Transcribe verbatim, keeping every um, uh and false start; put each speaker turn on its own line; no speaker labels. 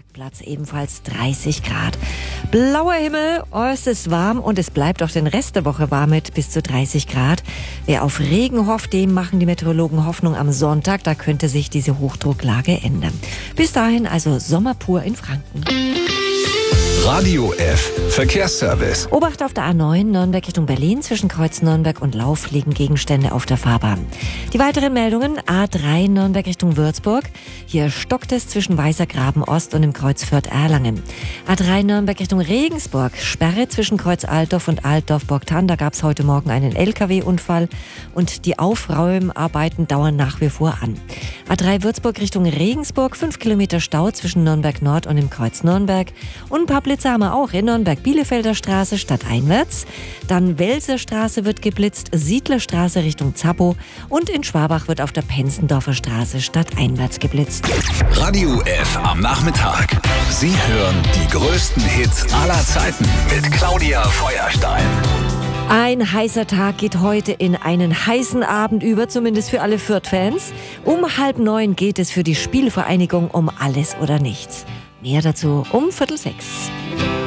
Platz ebenfalls dreißig Grad. Blauer Himmel, es ist warm und es bleibt auch den Rest der Woche warm mit bis zu dreißig Grad. Wer auf Regen hofft, dem machen die Meteorologen Hoffnung am Sonntag. Da könnte sich diese Hochdrucklage ändern. Bis dahin also Sommer pur in Franken.
Radio F. Verkehrsservice.
Obacht auf der A neun Nürnberg Richtung Berlin. Zwischen Kreuz Nürnberg und Lauf liegen Gegenstände auf der Fahrbahn. Die weiteren Meldungen: A drei Nürnberg Richtung Würzburg. Hier stockt es zwischen Weißergraben Ost und im Kreuz Fürth-Erlangen. A drei Nürnberg Richtung Regensburg. Sperre zwischen Kreuz Altdorf und Altdorf-Burgthann. Da gab es heute Morgen einen L K W-Unfall und die Aufräumarbeiten dauern nach wie vor an. A drei Würzburg Richtung Regensburg. Fünf Kilometer Stau zwischen Nürnberg Nord und im Kreuz Nürnberg. Und ein paar Blitze haben wir auch in Nürnberg-Bielefelder Straße stadteinwärts. Dann Welser Straße wird geblitzt, Siedlerstraße Richtung Zappo und in Schwabach wird auf der Penzendorfer Straße stadteinwärts geblitzt.
Radio F am Nachmittag. Sie hören die größten Hits aller Zeiten mit Claudia Feuerstein.
Ein heißer Tag geht heute in einen heißen Abend über, zumindest für alle Fürth-Fans. Um halb neun geht es für die Spielvereinigung um alles oder nichts. Mehr dazu um Viertel sechs.